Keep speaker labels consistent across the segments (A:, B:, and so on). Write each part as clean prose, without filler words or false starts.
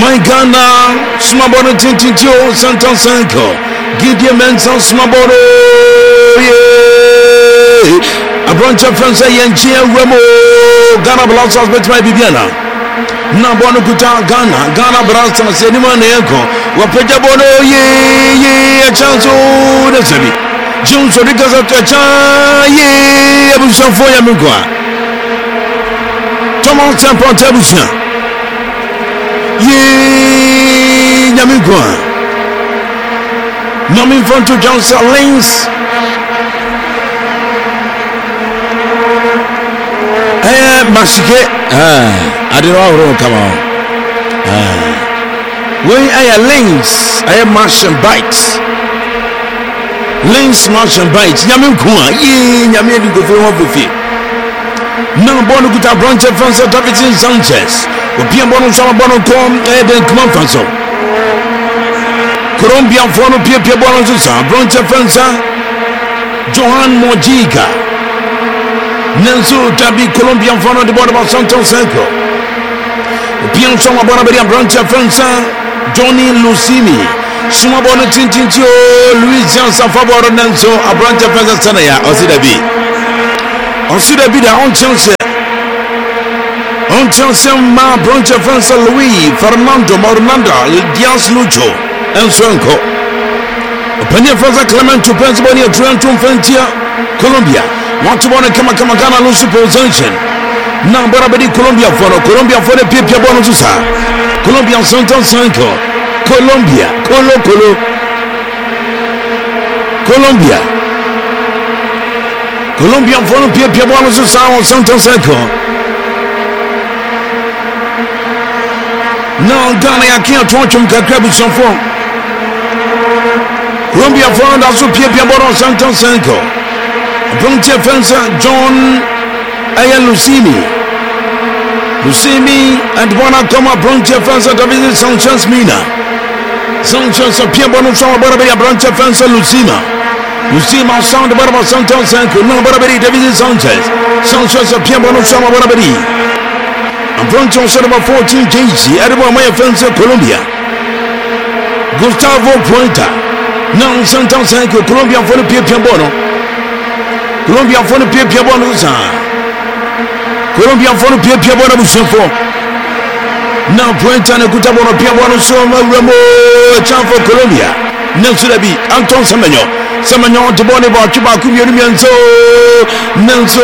A: My Ghana, Smabono Tintintio, Santon Sanko, Gideon Manson, Smabono, a branch of France, Yanchia, Remo, Ghana Blossoms, but my Bibiana. Nabono Kuta, Ghana Blossoms, anyone echo, Wapeja Bono, a chance of the Semi. Jones, because of the Cha, Abusan for Yamugua. Thomas Sampon Tabusan. Yamigua. Nomin Fonto Johnson Lins. Masike. I don't know. Come on. When I am Lins, I am Marsh and Bites. Lins, Marsh and Bites. Yamigua. Yamid go for one. Now, Bonuguta branch of France, Davidson Sanchez. Piambono Samabono com Eden Kmanfaso. Colombia Fono Pia Bono Susa, branch of France, Johan Mojiga. Nansu Tabi Colombian Fono de Borba Santo Sanko. Pian Samabonaberia branch of France, Johnny Lucini. Sumabono Tintintio, Louisian Safaboro Nanso, a branch of France Sanaya, Osidabi. Osidabi, the own chance. Until some branch of France, Louis, Fernando, Mornanda, Diaz Lucho, and Sonko. Opinion for the Clement to Pennsylvania, Trenton, Frontier, Colombia. Want to want to come Ghana, no supposition. Now, Barabadi, Colombia for the Pipia Bonusa. Colombia, Santon Sanko. Colombia, Colombia. Colombia for the Pipia Bonusa, Santon Sanko. No, Ghana, I can't watch him. Kakrabuson for Colombia found also Pia Bono Santon Sanko. Brontia Fencer, John Ayan Lucini, and Bonacoma Brontia Fencer, David Sanchez Mina. Sanchez of Pia Bono Barabia Brontia Fencer, Lucima sound Baraba Santon Sanko, no Barabari, David Sanchez of Pia Bono Barabari. Bronson said about 14 JC, Edward Maya Fence, Colombia. Gustavo Puenta, now Santon Sanko, Colombia for the Pia Bono. Colombia for the Pia Bono. Colombia for the Pia Bono Bushafo. Now Puenta and Gustavo Pia Bono, so Remo, Chan for Colombia. Nelson Abi, Anton Samano, to Bonnie Barchuba, Kubian, so Nelson.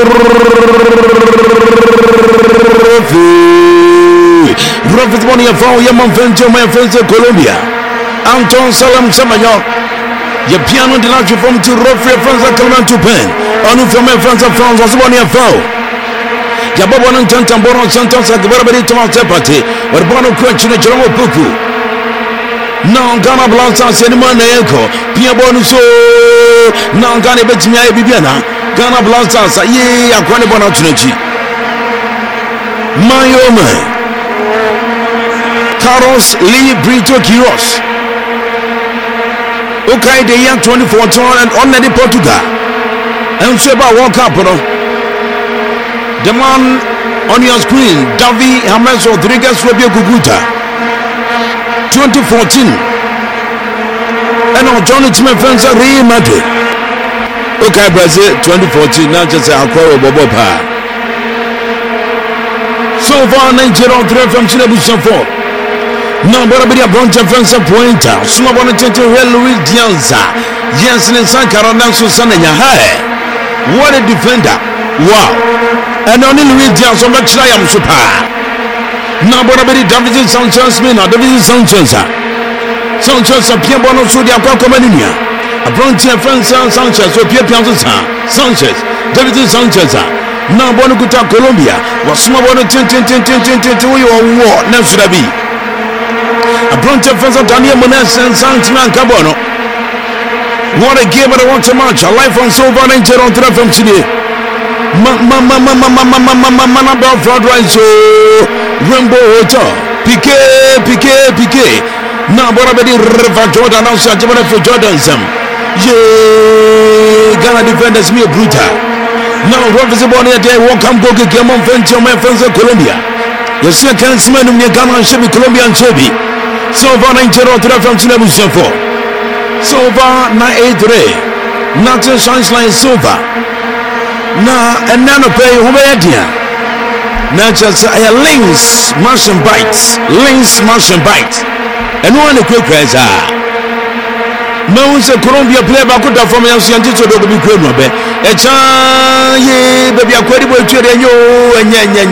A: Prophet Bonnie found Yaman Fenton, my friends of Colombia. Anton Salam Samayo. Your piano de la from to Roffre France at Clement to Pen. On from my friends of France was Bonnie found. Yababon and Tantambono Santos at the Barbary Thomas Tepati, or Bono Crutch in the General Puku. Now Ghana Blanca Senman Echo, Pia Bonuso. Now Ghana Betimia Bibiana, Ghana Blanca, ye, a quite opportunity. My own Carlos Lee Brito Quiros. Okay, the year 2014 and on the Portugal. And Seba World Cup. The man on your screen, Davi James Rodriguez Fabio Guguta. 2014. And on Johnny Timefen's Real Madrid. Okay, Brazil 2014. Now just a quarrel Bobopa. So far, Nigeria from Chinabusan 4. Now, Barabia Broncha França Pointa, Sumabona Tete Louis Dianza, Jensen Sankarana Susana Yahae. What a defender! Wow! And only Louis Dianza, so much I am super. Now, Barabia David Sanchez, David Sanchez, Sanchez, Pierre Bono Sudia Comania, a Broncha França Sanchez, or Pierre Piazza, Sanchez, David Sanchez. Now, Bonacuta, Colombia, was Sumabona Tintin war, Nansurabi. A branch of Daniel Mones and Santiman Cabono. What a game! I want to match a life on Silver and on from today. Mama about fraud right so Rainbow Hotel Piquet. Now, what about the Jordan? Now, for Jordan, some Ghana defenders me a brutal. Now, what is the body day? Welcome, go get my friends of Colombia. Yes, I can't smell them. You can't ship Colombian Chevy. So far, 903 from Chilebusian 4. So far, 983. Nothing shines like silver. Na and none of pay who are dear. Not just a links, mash and bites. Links, mash and bites. And one a quick cries are. Mount Columbia play back with the formation to be good. A child, ye, baby, a credible to the yo, and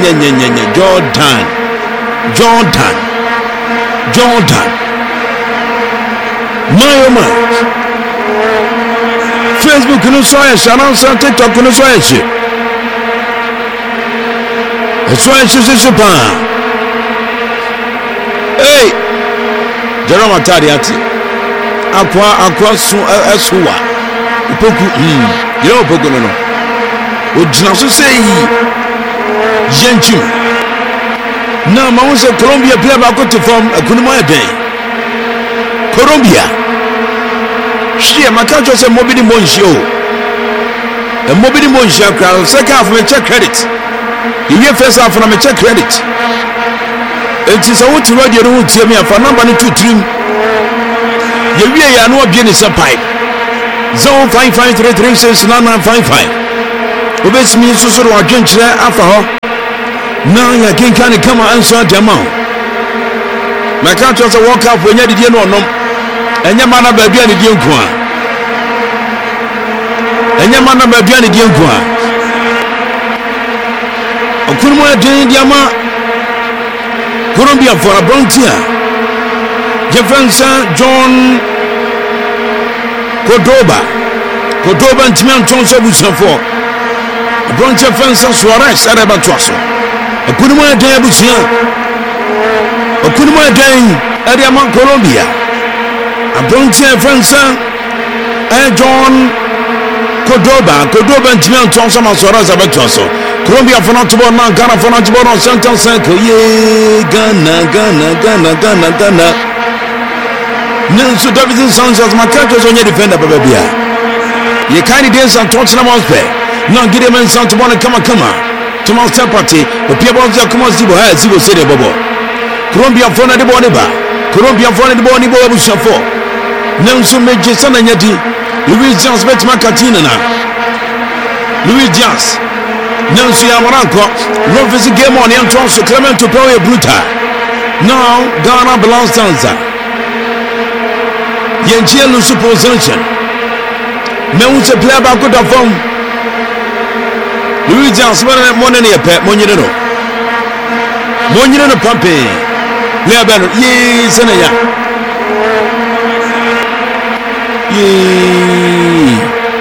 A: Jordan. My Facebook can try it, and also TikTok can try it. It's why she's a pan. Hey, Jerome Tadiati. Aqua Suwa. Poku, you know, Pocono. Would just say, Gentu. Now, Mount Columbia play back to form a Kunuma day. Columbia. She, my country was a mobile monshio. A mobile monshio crowd, second half of a check credit. You hear first half from a check credit. It is a what you read your room to me for number 2 trim. You really are no business a pipe. Zone 55336955. Obey me, so I drink after her. Now you can come and answer the amount. My country was a walk up when you didn't know. And your man baby and the Dinkwa. And your man baby and the Dinkwa. A Kurma Diama Columbia for a Brontia. Jefferson John Cordoba and Timan Tonsa Busan for a Brontia Fencer Suarez at Abatrosso. A Kurma Diabusia. A Kurma Day at Yaman Columbia. A Brontia Fencer and John Cordoba and Timan Tonsa Suarez at Abatrosso. Columbia for not to born, Ghana for not to born on Central Circle. Yea, Ghana. Nancy Davidson sounds as my characters on your defender, baby. You kind of dance and talk to them on spare. Now get him in Santa Monica, come to my party. The people of the Common Zibo has Zibo City Bobo. Columbia for the Boniba. Columbia for the Bonibo Busha for. Nancy Major Son and Yeti. Louis Jans Bet Macatina. Louis Jans. Nancy Amaranco. Rufus game on the entrance to Clement to play a bruta. Now Ghana belongs to Tanzania. Yenchiel supposition. Men to play back with the phone. Louis Johnson, one in a pet, Monino. Monino pumping. Lebanon, ye, Senaya. Ye.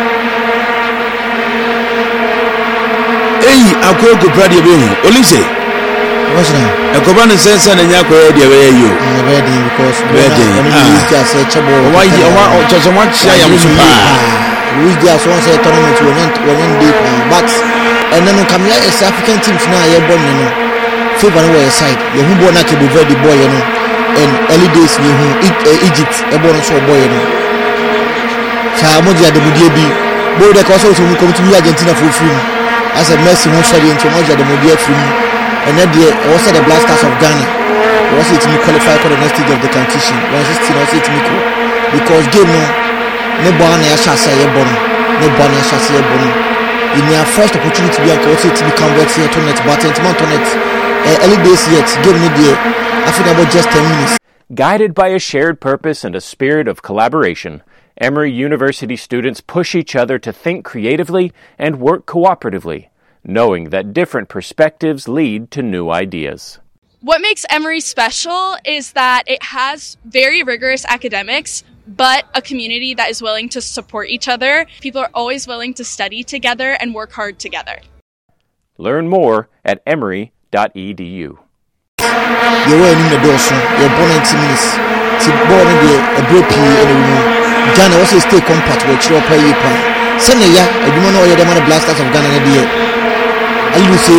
A: Hey, I could go pretty well. Olise.
B: What's that?
A: A Coban says, and Yako, you.
B: Ready because just a trouble.
A: Why you want just much? I am
B: we just want to say tournament when deep, but and then come here is African teams now. You're born, you know, favor away side. You're who born at the very boy, you know, and early days you Egypt, a born so boy, you know. Samoja the Mudiabi, boy, the cost also come to me Argentina for free. As a mercy, most study into Moja the Mudia free. And then also the Black Stars of Ghana was it to qualify for the next stage of the competition. Was it still also to me because game no born a chassis born, no born a chassis born. In your first opportunity to be also to become converted to net, but into net early days yet. Give me the I think about just 10 minutes.
C: Guided by a shared purpose and a spirit of collaboration, Emory University students push each other to think creatively and work cooperatively, knowing that different perspectives lead to new ideas.
D: What makes Emory special is that it has very rigorous academics, but a community that is willing to support each other. People are always willing to study together and work hard together. Learn more at emory.edu.
B: You were in the dorsum, you're born 90 minutes. To born in a break and a room. Ghana also stay compact with your pay. Send a year, a woman or the man of Black Stars of Ghana. I will say,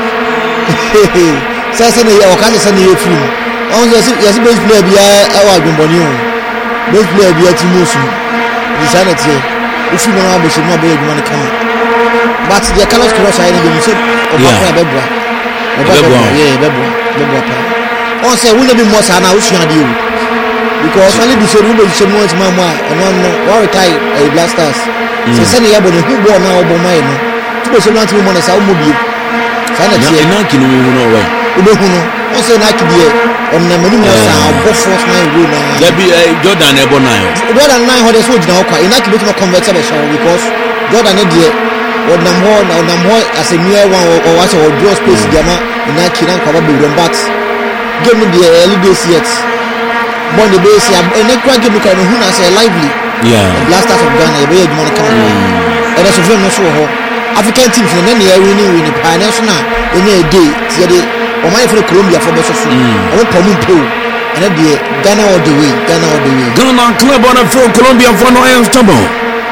B: Sassy or Kansas and free. On the yes, best player be our Gumbonion. Best player be at Timosu. Decided to if you know how should not be money coming. But the colors cross I didn't say, or on say we no be more sana usua dey because only be so we be so much mama no what retire Blasters say say ya bone hu ball na obo mai no to be so not me money say mo bi sana tie
A: na kinu hu no wa
B: hu no on say na kidie on na mani mo sa obo force na go na
A: ya bi Jordan ebo na yo
B: Jordan 9 ho dey so gina okwa ina kibe to convert be so because Jordan e dey on nam ho as a new one or what or draw space diama ina kina kwa be run back game the early days yet bon the base and the crack game can who na say lively Blasters of Ghana e be you man come and so very no so ho African teams na na winning pioneers na any day tie dey o man for Colombia for be so o pom mpo and the Ghana all the way
A: Ghana club on for Colombia for no stable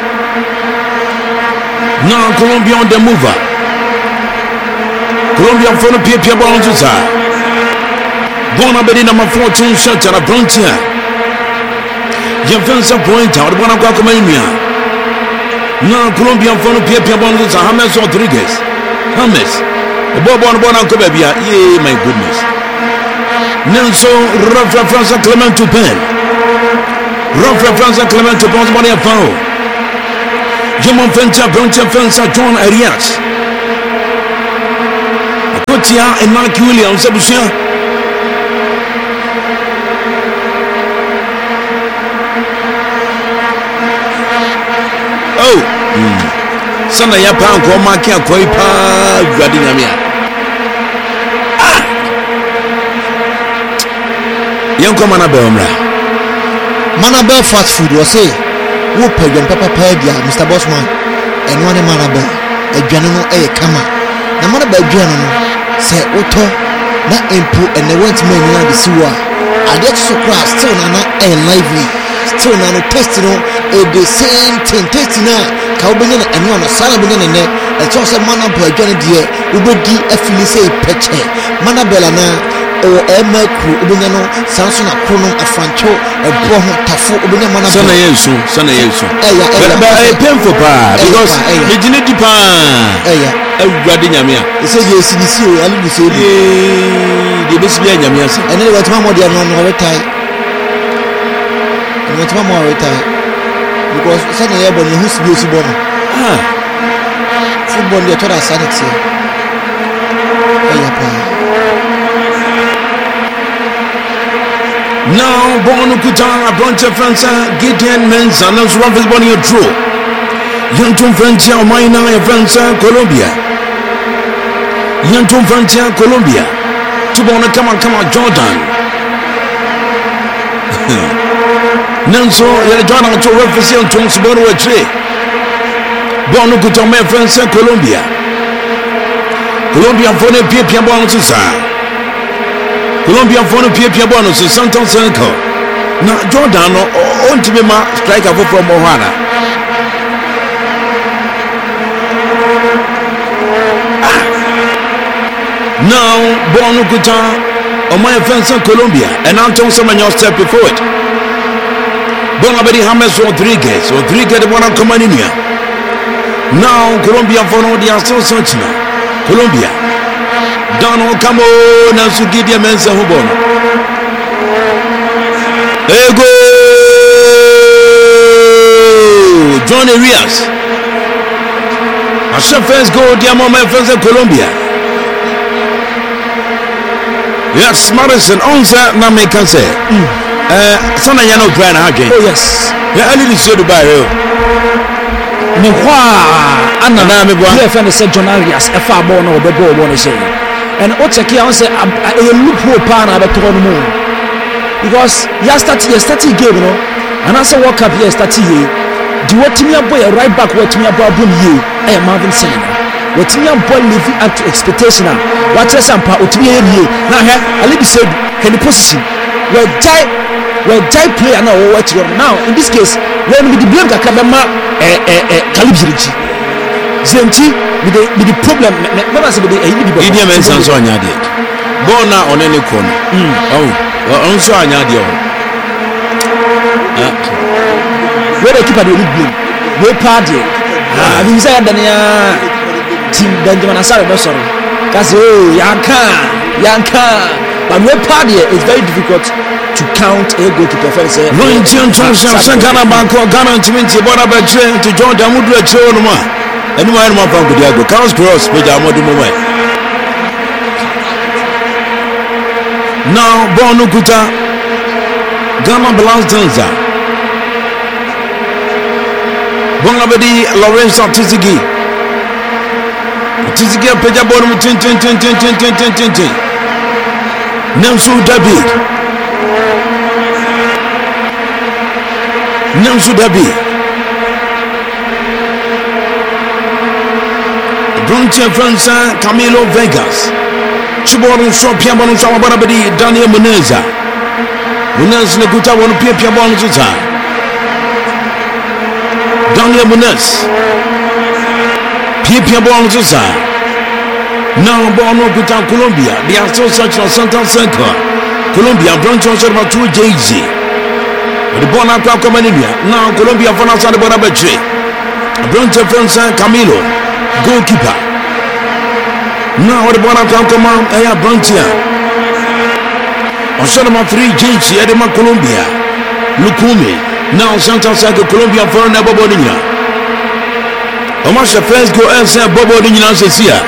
A: now Colombia on the mover Colombia for the Pia ball to side Bona bedi number 14 shot at a Brontia. Defensive point out Bona Guacamania. Now Colombian for the Pia Bonds are James Rodriguez. James. The Bob on Bonacobia. Yea, my goodness. Nelson Rafa Franza Clement to pen. Rafa Franza Clement to Bons Bonnie Pao. Jimon Fencha Brontia Fenza John Arias. Kotia and Mark Williams Abusia. Sana ya pa ko ma kia koi pa gwadi nyamia yan ko mana be
B: fast food we say wo pagwan papa dia Mr. Bossman eno ne mana be adwane no e kama na mana be adwane no se oto na empo ene want me nyina be siwa ade so class still na lively still na no test no the same thing test na ka obenya na eno no sala benya ne e to se mana be adwane de ubodi afili say peche mana bela na o emaku obenya no sanso na krono afrancho ebo ho tafo obenya mana
A: sana yesu but painful pa because me jine di pa awurade nyame a
B: ese je CDC o ali bi so
A: de be sibia nyame ase
B: ene le watuma mo de no retire because sana ye bo ni hu sibi osi bo no football de tora sanity pa
A: now Bono Kutan a bunch of friends Gideon Mensa and Rafael Bonnie True Yantum Francia Maina Francia Colombia Yantum Francia Colombia to Bono come on Jordan Nanso Jordan to represent Tons Bono Tree Bono Kutan Francia Colombia for the Pia Bono to Colombia for the Pia Bonus in Santos Circle. Now, Jordan on to be my striker from Ohana. Now, Bono Kuta on my friends in Colombia, and Anton Samuel step before it. Bonabedi James Rodriguez the one of Comania. Now, Colombia for no the Association. Colombia. Donald come on and so give them answer Hubon. Ego John Arias. A chef first go dear my friends in Colombia. Yes, Madison answer na me can say. Sana ya no grind again.
B: Oh yes.
A: Yeah, I need to show the barrel.
E: Me kwa ana na me bwa. Yeah, friend say John Arias e fa ball no be ball one say. And what check here say a loophole pa na beto no mo because ya start game no and I say World Cup here start here the what me boy right back what me boy boom here I am Marvin Sen what me boy living up to expectation what say sampa what me here na he ali be said can the position we die player now what you now in this case when we the blame ka ma Kalibiriji Zenti with the problem never say the
A: Idiom and Sanso Anyadi. Bona on any corner. On so Anyadi.
E: Where the keeper the blame. We party. I mean, say Dania team Benjamin Asare, no sorry. Kasi yanka. But no party, it's very difficult to count a goalkeeper.
A: Runtian Transfer Ghana Banco, Ghana Timothy, Bonabe to join the Mudu Chonoma. And why am I from Diago? Counts Cross, with our modern moment. Now, Bono Kuta, Ghana belongs to Tanza. Bonabedi, Lawrence Tizigi. Tizigi, Pejabon, Tin. Namsu David. Brontia França, Camilo Vegas. Chibon so Piabon Sawabarabadi, Daniel Muneza. Munez Naguta won Piabon Zuza. Daniel Munez. Piabon Zuza. Now Bono Guta Colombia. They are so such a Santa Sanka. Colombia, Brontia Serva 2 JZ. The Bona Comania. Now Colombia for Nasa Bonabetre. Brontia França, Camilo. Goalkeeper. Now the Bona Command, Aya Brontia. On Sonoma 3 JC, Edema Colombia. Lukumi. Now Santa Sanka Colombia for Nabobodina. Omasha first go and say Bobodina Cecia.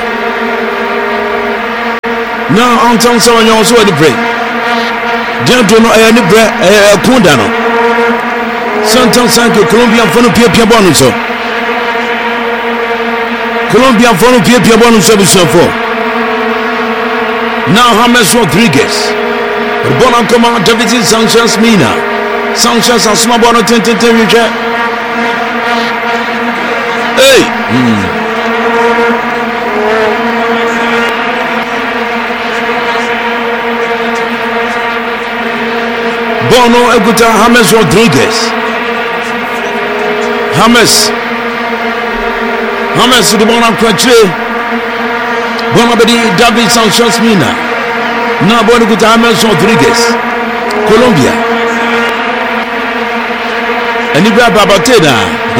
A: Now Anton Savagnon also at the break. Gentlemen, I am the bread, Kundano. Santa Sanka Colombia for Pia Bonuso. Colombia for Pia Bonuso. Now James Rodriguez. Bona Command David Sanchez Mina. Sanchez and Smabono Tintin. Hey! Bono Eguta James Rodriguez. James the Bona Quatre. Bonabedi David Sanchez Mina. Now Bono Eguta James Rodriguez. Colombia. And Ibra Babateda.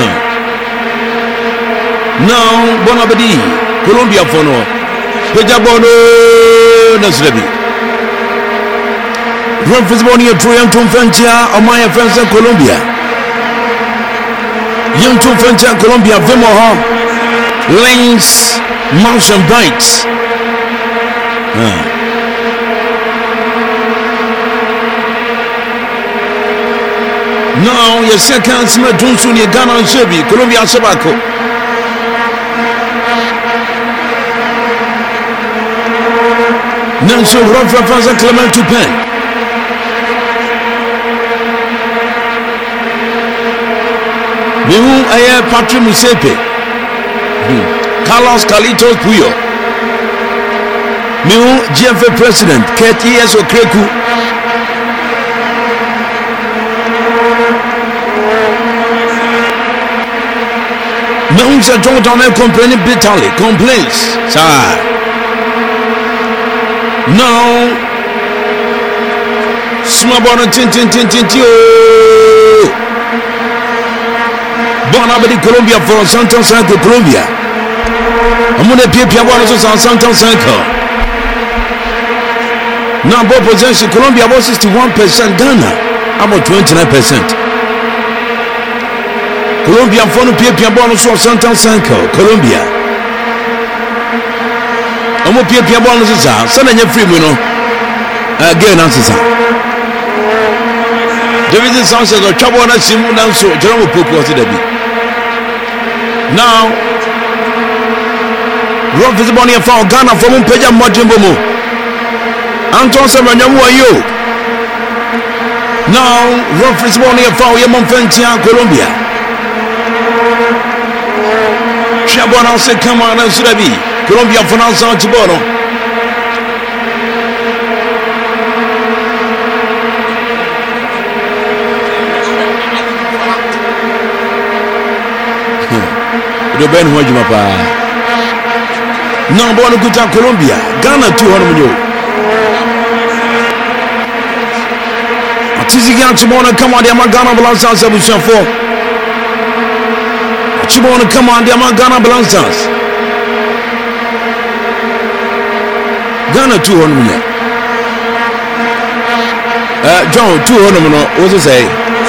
A: Now Bonabedi Colombia for no. Pejabono Nasrebi. Run for Troyan Tumfentia, Amaya France Colombia. Young Tumfentia Colombia, Vimoha, Lanes, Mountain Bites. Now, your second Smith Johnson, your Ghana and Chevy, Colombia Sabaco. Nancy Run for France Clement Tupin. Mihu Aye Patrick Musepe. Carlos Carlitos Puyo. Mihu GFA President Kate E.S. Okreku. Mihu se John Donner complaining bitterly. Complaints. Sir. Now Smabona Tintin. Bonabedi Colombia for Santa Sanka Colombia. Amune Pia was on Santa Sanka. Now ball possession Colombia was 61%, Ghana about 29%. Colombia for Pia bonus on Santa Sanka Colombia. Amu Pia bonus is a son and your free winner. Again answer. David Sanchez or trouble on a Simon so Jerome Popo was it. Now, Rob Visiboni and found Ghana from Peja Mojimbomo. Anton Samanyamu are you? Now, Rob Visiboni and found Yamon Fentia, Colombia. Shabana said, come on, and Surabi, Colombia for now, Santibono. The Ben Wajimapa. Now, Bono Kuta Colombia, Ghana 200 million. Tizigan Chibona, come on, the Ghana Balancers, I wish for. Chibona, come on, the Ghana Balancers. Ghana 2 on me. John 2 on no also say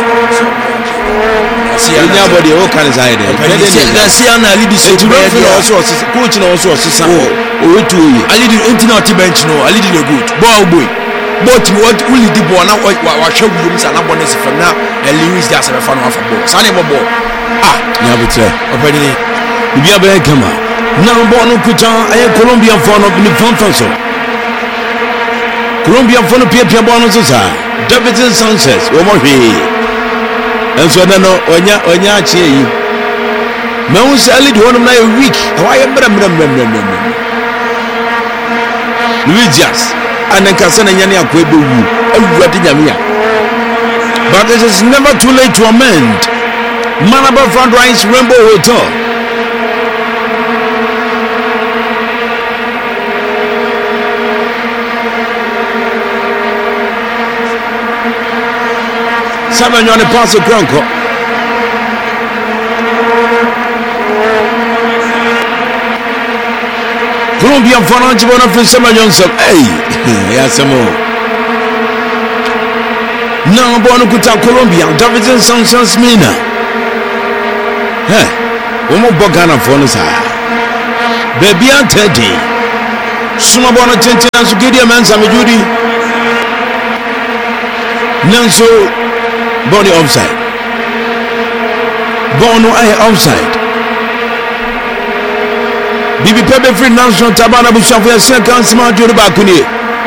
A: anybody all kind of side there.
B: See na lead so
A: to also coach no also assist o to yi.
B: Ali di intina ti bench no, Ali di good. Ball boy. But what will the ball na wa show room sa na bonus from na Lewis Diaz be fan of ball. Sa na ball.
A: Ya betre.
B: Opedi
A: Ibi abe kama. Na ball no kuta ay Colombian fan of ni fan so. Colombian fan no pia ball no so sa. Davidson Sanchez o mo hwe. Enso na no onya achie yi. Ma wo se Ali di wonum na week. Wa ye bra. Luis Diaz and Kasana Nyani Akwebu everybody Jamia. But it is never too late to amend. Manaba Front Rise Rainbow Hotel. Seven on the pass of Bronco. Colombian financial one for Sama Johnson. Hey, yes, more. Now, Bonacuta, Colombia, Davidson Sanchez Mina. Hey, one more Bogana for us. Baby and Teddy. Sumabona Tentina to get your man some Judy. Nanso Bonnie offside. Bono I offside. Bibi Pepe Free National Tabana Bushafu second smart Yoruba Kuni.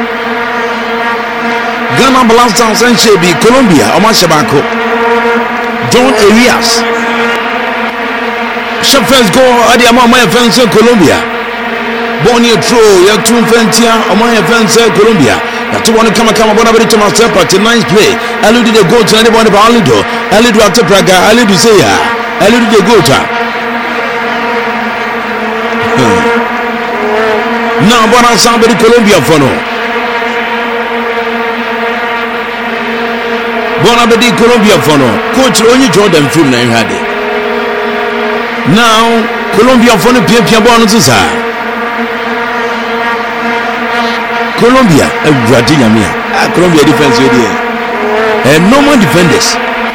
A: Ghana Blasters and Shebi, Colombia, Omashabako. John Arias. Shepherds go at the amount my fence Colombia. Bonnie Tro, your two Fentia, my fence Colombia. That you want to come to myself at the ninth play. I did the goal to anyone of Alido. Alido at the Praga, Alido Zeya, Alido the Gota. Now, but I'm somebody Colombia for no. Bonabedi Colombia for no. Coach only Jordan film na had it. Now, Colombia for no Pia Bonus. Colombia, a Brazilian. Colombia defense here. And no more defenders.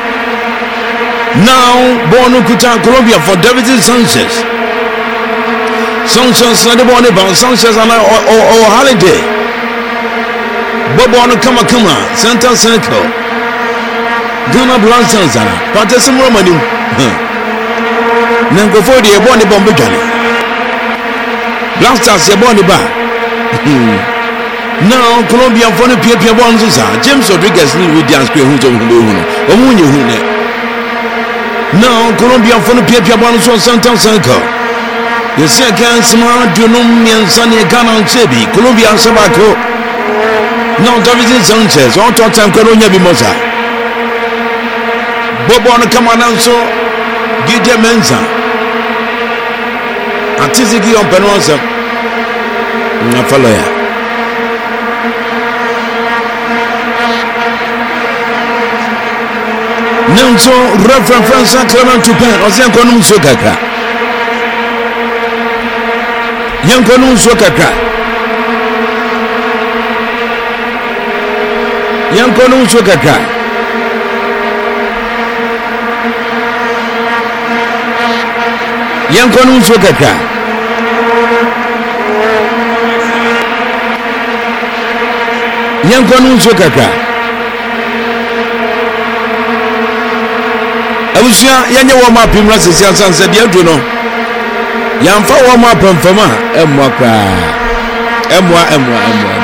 A: Now, Bono Kuta Colombia for Davidson Sanchez. Sanchez and the one about Sanchez and or Holiday. Bobo on Kama Center Circle. Ghana Blasters and Patterson Romani. Nango for the Bonnie Bombajani. Blasters, your Bonnie Bar. Now, Colombia for the Pia Bonza, James Rodriguez with the Ansquare who's on the now, Colombia for the Pia Bonzo Center Circle. The second smart Dunumian Sunny Ghana and Sebi, Colombia and Sabaco. Now, Davidson Sanchez, all time Colonia Bimosa. Bobo on the Camananso, Gide Mensa. Antiziki on Penosa. Nafaloya. Nanso Reverend Francis Clement Tupin, Oziankonum Sokaka. Yankonum Sokaka. Yankonum Sokaka. Yankonum Sokaka. Yankonum Sokaka. Abusia yanya warm up in Russia said you do know. Yamfa warm up and fama emwa.